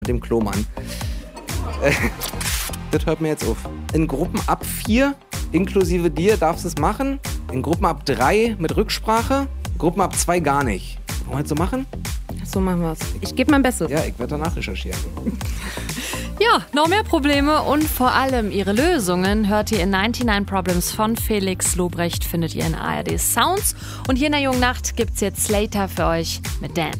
dem Klomann. Das hört mir jetzt auf. In Gruppen ab 4, inklusive dir, darfst du es machen. In Gruppen ab 3 mit Rücksprache. Gruppen ab 2 gar nicht. Wollen wir jetzt so machen? So machen wir es. Ich gebe mein Bestes. Ja, ich werde danach recherchieren. Ja, noch mehr Probleme und vor allem ihre Lösungen hört ihr in 99 Problems von Felix Lobrecht, findet ihr in ARD Sounds. Und hier in der Jungen Nacht gibt's jetzt Slater für euch mit Dance.